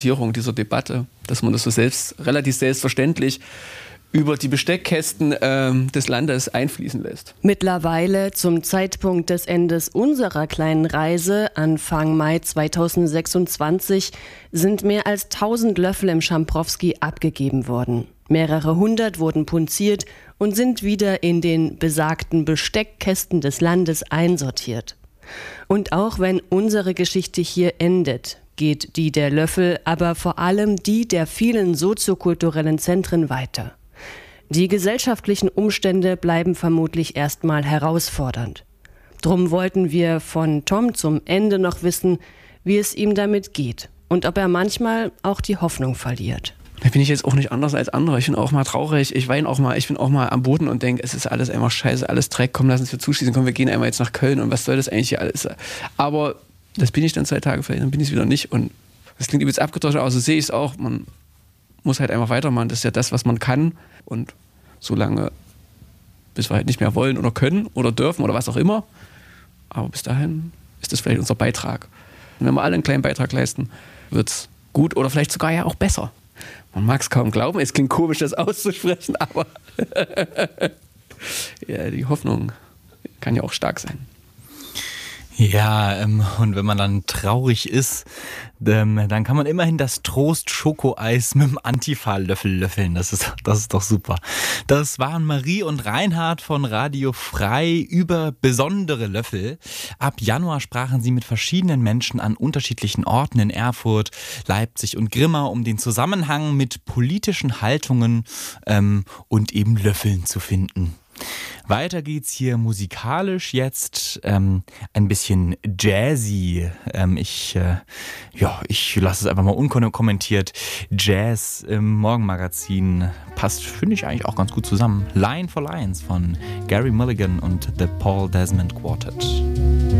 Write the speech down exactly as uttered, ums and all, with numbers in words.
Dieser Debatte, dass man das so selbst, relativ selbstverständlich über die Besteckkästen äh, des Landes einfließen lässt. Mittlerweile, zum Zeitpunkt des Endes unserer kleinen Reise, Anfang Mai zweitausendsechsundzwanzig, sind mehr als tausend Löffel im Schamprowski abgegeben worden. Mehrere hundert wurden punziert und sind wieder in den besagten Besteckkästen des Landes einsortiert. Und auch wenn unsere Geschichte hier endet, geht die der Löffel, aber vor allem die der vielen soziokulturellen Zentren weiter. Die gesellschaftlichen Umstände bleiben vermutlich erstmal herausfordernd. Drum wollten wir von Tom zum Ende noch wissen, wie es ihm damit geht und ob er manchmal auch die Hoffnung verliert. Da bin ich jetzt auch nicht anders als andere. Ich bin auch mal traurig, ich weine auch mal, ich bin auch mal am Boden und denke, es ist alles einfach scheiße, alles Dreck, komm, lass uns hier zuschießen, komm, wir gehen einmal jetzt nach Köln und was soll das eigentlich hier alles? Aber das bin ich dann zwei Tage vielleicht, dann bin ich es wieder nicht und das klingt übelst abgedroschen, aber so sehe ich es auch. Man muss halt einfach weitermachen, das ist ja das, was man kann und solange, bis wir halt nicht mehr wollen oder können oder dürfen oder was auch immer, aber bis dahin ist das vielleicht unser Beitrag. Und wenn wir alle einen kleinen Beitrag leisten, wird es gut oder vielleicht sogar ja auch besser. Man mag es kaum glauben, es klingt komisch, das auszusprechen, aber ja, die Hoffnung kann ja auch stark sein. Ja, ähm, und wenn man dann traurig ist, ähm, dann kann man immerhin das Trost-Schokoeis mit dem Antifa-Löffel löffeln. Das ist, das ist doch super. Das waren Marie und Reinhard von Radio Frei über besondere Löffel. Ab Januar sprachen sie mit verschiedenen Menschen an unterschiedlichen Orten in Erfurt, Leipzig und Grimma, um den Zusammenhang mit politischen Haltungen ähm, und eben Löffeln zu finden. Weiter geht's hier musikalisch jetzt, ähm, ein bisschen jazzy. Ähm, ich, äh, ja, ich lasse es einfach mal unkommentiert. Jazz im Morgenmagazin passt, finde ich, eigentlich auch ganz gut zusammen. Line for Lines von Gary Mulligan und The Paul Desmond Quartet.